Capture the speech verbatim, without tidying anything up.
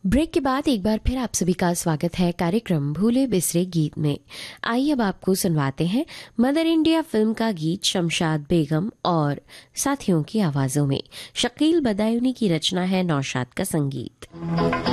Break के बाद एक बार फिर आप सभी का स्वागत है कार्यक्रम भूले बिसरे गीत में। आइए अब आपको सुनवाते हैं मदर इंडिया फिल्म का गीत शमशाद बेगम और साथियों की आवाजों में। शकील बदायूनी की रचना है, नौशाद का संगीत।